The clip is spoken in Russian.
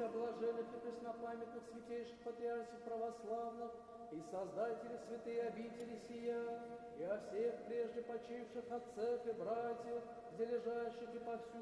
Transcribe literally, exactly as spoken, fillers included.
о блаженных и преснопамятных святейших патриархов православных, и создатели святые обители сия, и о всех прежде почивших отцах и братьях, где лежащих и повсюду